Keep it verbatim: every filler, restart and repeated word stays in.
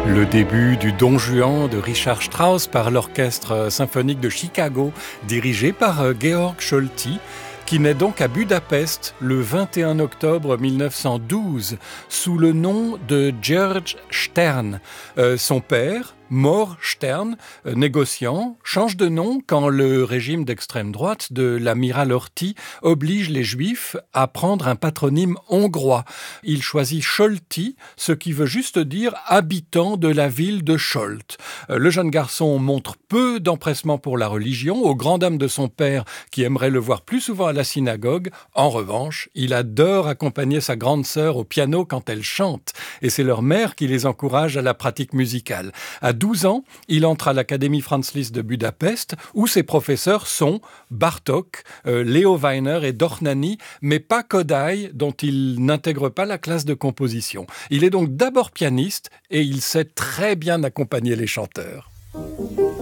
Le début du Don Juan de Richard Strauss par l'Orchestre symphonique de Chicago, dirigé par Georg Solti, qui naît donc à Budapest le vingt et un octobre mille neuf cent douze sous le nom de Georg Stern. Euh, son père, Mort Stern, euh, négociant, change de nom quand le régime d'extrême droite de l'amiral Horthy oblige les Juifs à prendre un patronyme hongrois. Il choisit Solti, ce qui veut juste dire habitant de la ville de Solt. Euh, le jeune garçon montre peu d'empressement pour la religion, aux grandes dames de son père qui aimerait le voir plus souvent à la synagogue. En revanche, il adore accompagner sa grande sœur au piano quand elle chante, et c'est leur mère qui les encourage à la pratique musicale. À douze ans, il entre à l'Académie Franz Liszt de Budapest, où ses professeurs sont Bartók, euh, Leo Weiner et Dornani, mais pas Kodály, dont il n'intègre pas la classe de composition. Il est donc d'abord pianiste, et il sait très bien accompagner les chanteurs.